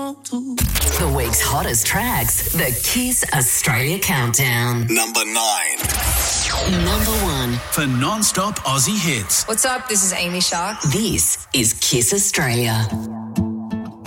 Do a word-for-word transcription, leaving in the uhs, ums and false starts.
want to. The week's hottest tracks, the Kiss Australia Countdown. Number nine. Number one. For non-stop Aussie hits. What's up? This is Amy Shark. This is Kiss Australia.